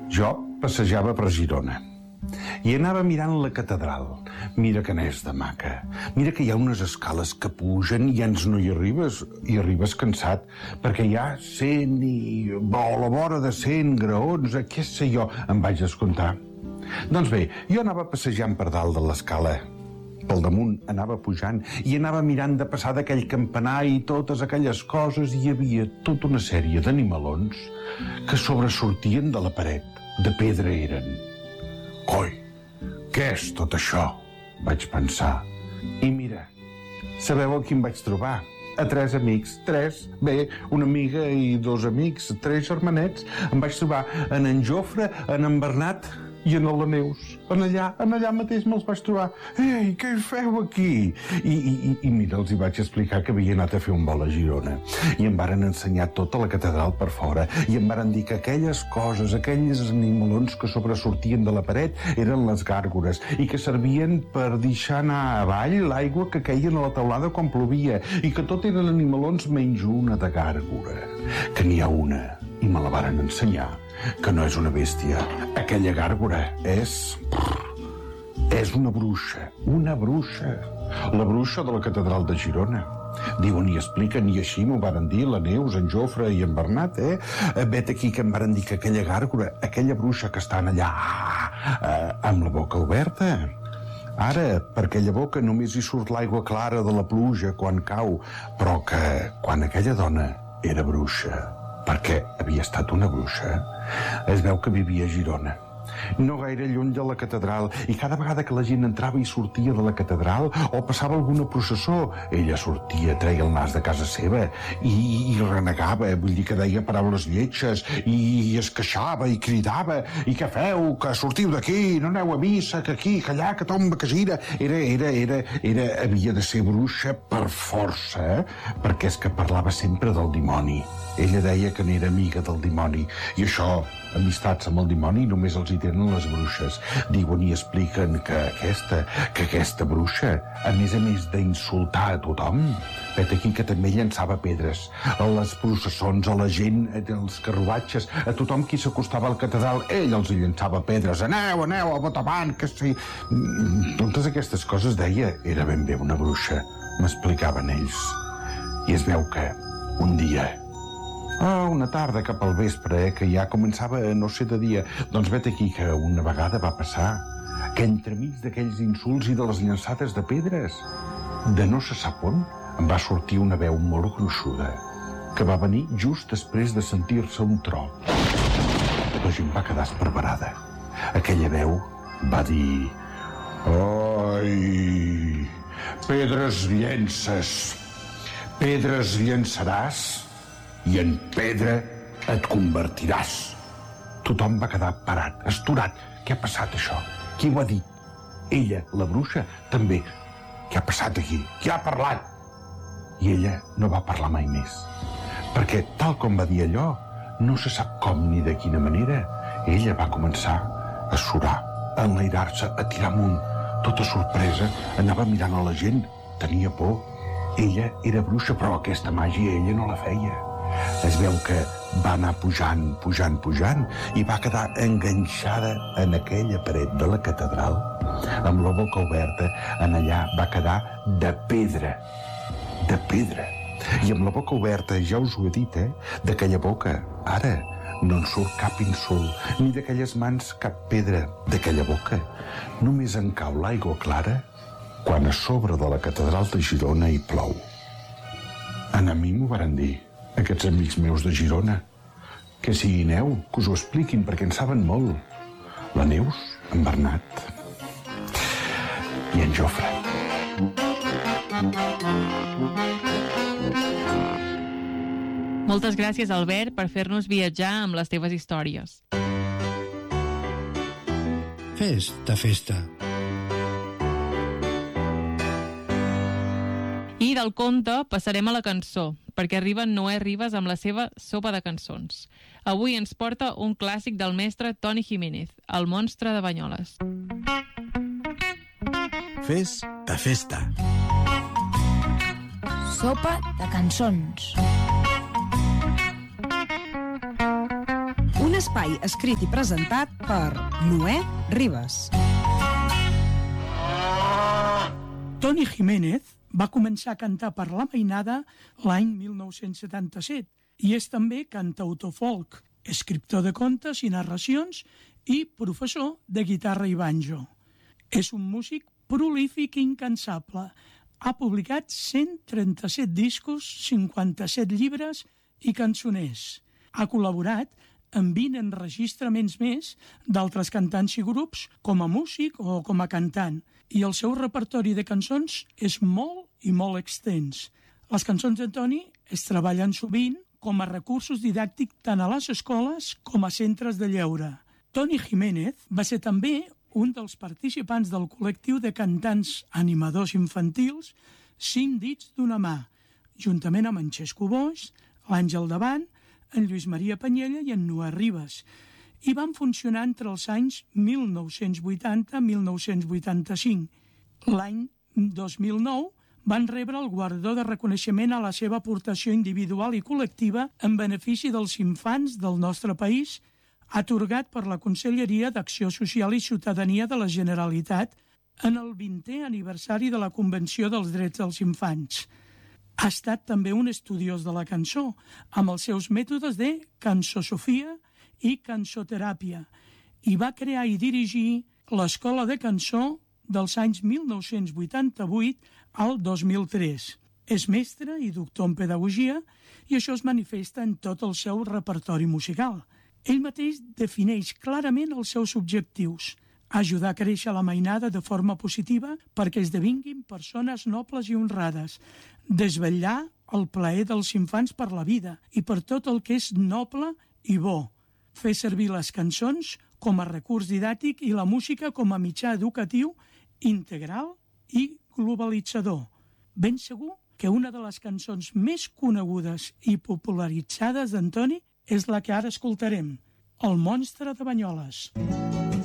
Jo passejava per Girona i anava mirant la catedral. Mira que n'és de maca. Mira que hi ha unes escales que pugen i ja no hi arribes cansat, perquè hi ha 100 i... a la vora de 100 graons, què sé jo, em vaig descomptar. Doncs bé, jo anava passejant per dalt de l'escala. Pel damunt anava pujant i anava mirant de passar d'aquell campanar i totes aquelles coses, i hi havia tota una sèrie d'animalons que sobresortien de la paret. De pedra eren. Coi, què és tot això? Vaig pensar. I mira, sabeu a qui em vaig trobar? A 3 amics. 3? Bé, una amiga i 2 amics, 3 germanets. Em vaig trobar en Jofre, en Bernat i en la Neus. Allà mateix me'ls vaig trobar. Ei, què feu aquí? I mira, els hi vaig explicar que havia anat a fer un vol a Girona. I em varen ensenyar tota la catedral per fora. I em varen dir que aquelles coses, aquells animalons que sobresortien de la paret eren les gàrgores i que servien per deixar anar avall l'aigua que queien a la teulada quan plovia, i que tot eren animalons menys una de gàrgora. Que n'hi ha una, i me la varen ensenyar, que no és una bèstia. Aquella gàrgora és una bruixa, una bruixa. La bruixa de la catedral de Girona. Diuen i expliquen, i així m'ho varen dir la Neus, en Jofre i en Bernat, vet aquí que em varen dir que aquella gàrgora, aquella bruixa que estan allà amb la boca oberta, ara, per aquella boca només hi surt l'aigua clara de la pluja quan cau, però que quan aquella dona era bruixa, perquè havia estat una bruixa, es veu que vivia a Girona, no gaire lluny de la catedral, i cada vegada que la gent entrava i sortia de la catedral o passava alguna processó, ella sortia, treia el nas de casa seva i renegava, vull dir que deia paraules lletges i es queixava i cridava: i què feu, que sortiu d'aquí, no aneu a missa, que aquí, que allà, que tomba, que gira. Havia de ser bruixa per força, perquè és que parlava sempre del dimoni. Ella deia que n'era amiga del dimoni, i això, amistats amb el dimoni, només els hi tenen les bruixes. Diuen i expliquen que aquesta bruixa, a més d'insultar a tothom, vet aquí que també llançava pedres a les processons, a la gent, als carruatges, a tothom qui s'acostava al catedral, ell els hi llançava pedres. Aneu, a vot avant, que sí. Totes aquestes coses deia, era ben bé una bruixa, m'explicaven ells. I es veu que un dia, una tarda cap al vespre, que ja començava a no ser de dia, doncs vet aquí que una vegada va passar que entremig d'aquells insults i de les llançades de pedres, de no se sap on, em va sortir una veu molt gruixuda, que va venir just després de sentir-se un tro. La gent va quedar esparverada. Aquella veu va dir: «Ai, pedres llençaràs i en pedra et convertiràs». Tothom va quedar parat, astorat. Què ha passat, això? Qui ho ha dit? Ella, la bruixa, també. Què ha passat aquí? Qui ha parlat? I ella no va parlar mai més, perquè tal com va dir allò, no se sap com ni de quina manera, ella va començar a surar, a enlairar-se, a tirar amunt. Tota sorpresa, anava mirant a la gent, tenia por. Ella era bruixa, però aquesta màgia ella no la feia. Es veu que va anar pujant i va quedar enganxada en aquella paret de la catedral, amb la boca oberta. En allà va quedar de pedra. I amb la boca oberta, ja us ho he dit, d'aquella boca, ara no en surt cap insult, ni d'aquelles mans cap pedra. D'aquella boca només en cau l'aigua clara quan a sobre de la catedral de Girona hi plou. A mi m'ho varen dir, aquests amics meus de Girona, que si hi aneu, que us ho expliquin, perquè en saben molt. La Neus, en Bernat i en Jofre. Moltes gràcies, Albert, per fer-nos viatjar amb les teves històries. Festa. I del conte passarem a la cançó, perquè arriba Noé Ribas amb la seva sopa de cançons. Avui ens porta un clàssic del mestre Toni Jiménez, El monstre de Banyoles. Festa. Sopa de cançons. Una un espai escrit i presentat per Noé Ribas. Toni Jiménez va començar a cantar per la mainada l'any 1977 i és també cantautor folk, escriptor de contes i narracions i professor de guitarra i banjo. És un músic prolífic i incansable. Ha publicat 137 discos, 57 llibres i cançoners. Ha col·laborat en 20 enregistraments més d'altres cantants i grups com a músic o com a cantant, i el seu repertori de cançons és molt i molt extens. Les cançons de Toni es treballen sovint com a recursos didàctics tant a les escoles com a centres de lleure. Toni Jiménez va ser també un dels participants del col·lectiu de cantants animadors infantils 5 dits d'una mà, juntament amb en Xesco Boix, l'Àngel Davant, en Lluís Maria Panyella i en Noé Ribas, i van funcionar entre els anys 1980 i 1985. L'any 2009 van rebre el guardó de reconeixement a la seva aportació individual i col·lectiva en benefici dels infants del nostre país, atorgat per la Conselleria d'Acció Social i Ciutadania de la Generalitat en el 20è aniversari de la Convenció dels Drets dels Infants. Ha estat també un estudiós de la cançó, amb els seus mètodes de cançosofia i cançoteràpia, i va crear i dirigir l'Escola de Cançó dels anys 1988 al 2003. És mestre i doctor en pedagogia i això es manifesta en tot el seu repertori musical. Ell mateix defineix clarament els seus objectius: ajudar a créixer la mainada de forma positiva perquè esdevinguin persones nobles i honrades, desvetllar el plaer dels infants per la vida i per tot el que és noble i bo, fer servir les cançons com a recurs didàctic i la música com a mitjà educatiu integral i globalitzador. Ben segur que una de les cançons més conegudes i popularitzades d'en Toni és la que ara escoltarem, El monstre de Banyoles.